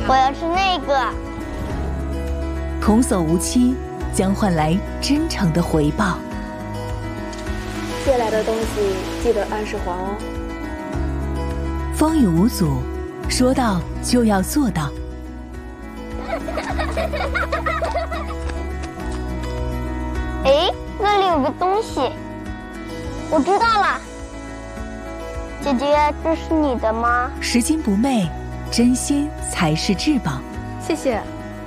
我要吃那个。 童叟无欺，将换来真诚的回报。 借来的东西记得按时还哦。 风雨无阻，说到就要做到。 哎，那里有个东西，我知道了。姐姐，这是你的吗？ 拾金不昧，真心才是至宝。 谢谢。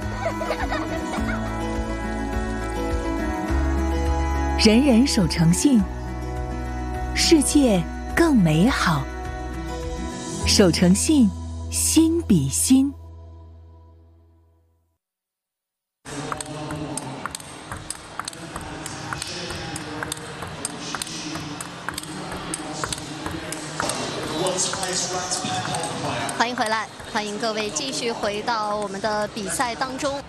人人守诚信，世界更美好。守诚信，心比心。 欢迎回来，欢迎各位继续回到我们的比赛当中。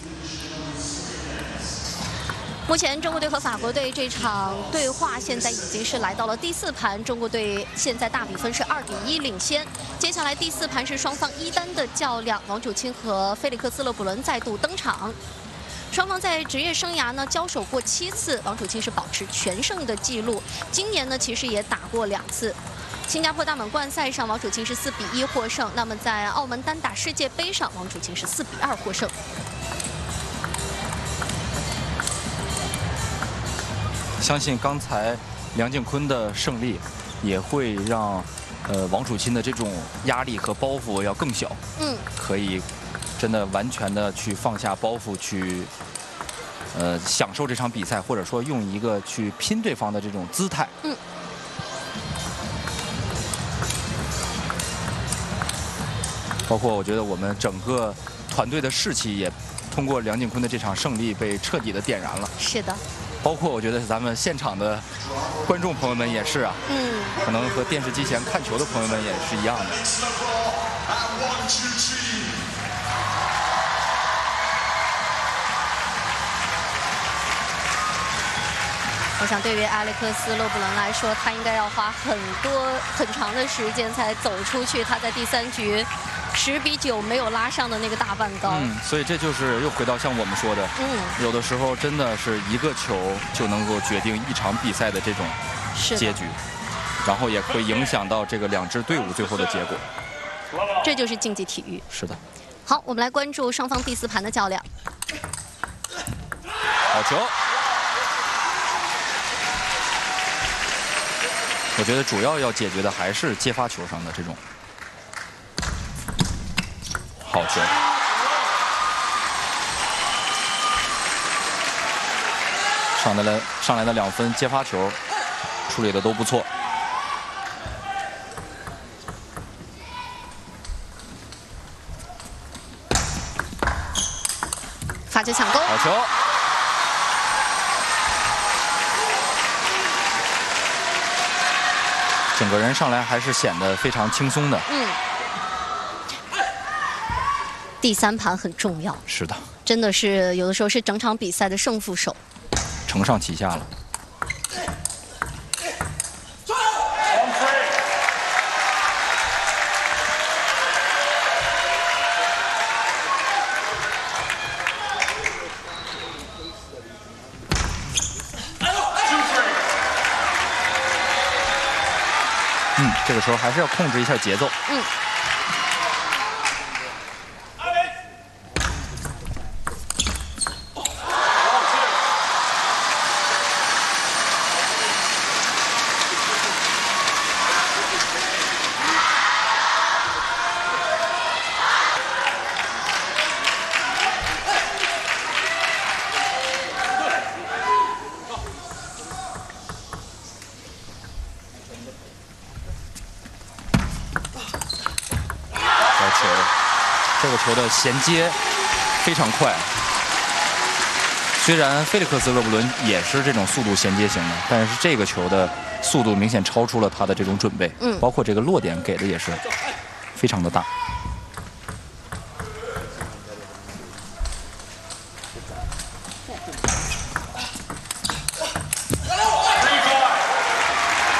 目前中国队和法国队这场对话现在已经是来到了第4盘，中国队现在大比分是2比1领先。接下来第4盘是双方1单的较量，王楚钦和菲利克斯·勒布伦再度登场。双方在职业生涯呢交手过7次，王楚钦是保持全胜的记录。今年呢其实也打过2次。新加坡大满贯赛上，王楚钦是4比1获胜。那么在澳门单打世界杯上，王楚钦是4比2获胜。 相信刚才梁靖昆的胜利，也会让王楚钦的这种压力和包袱要更小。可以真的完全的去放下包袱，去享受这场比赛，或者说用一个去拼对方的这种姿态。包括我觉得我们整个团队的士气也通过梁靖昆的这场胜利被彻底的点燃了。 是的。 包括我觉得咱们现场的观众朋友们也是啊，可能和电视机前看球的朋友们也是一样的。 我想对于埃里克斯·勒布伦来说，他应该要花很长的时间才走出去他在第3局10比9没有拉上的那个大半高。 所以这就是又回到像我们说的，有的时候真的是一个球就能够决定一场比赛的这种结局，然后也会影响到这个2支队伍最后的结果。 这就是竞技体育。 是的。 好，我们来关注双方第4盘的较量。 好球！我觉得主要要解决的还是接发球上的这种好球。上来的2分接发球处理的都不错。 发球抢攻， 好球！整个人上来还是显得非常轻松的。 第3盘很重要。 是的。 真的是有的时候是整场比赛的胜负手。 承上启下了。这个时候还是要控制一下节奏。这个球的衔接非常快，虽然菲利克斯·勒布伦也是这种速度衔接型的，但是这个球的速度明显超出了他的这种准备，包括这个落点给的也是非常的大。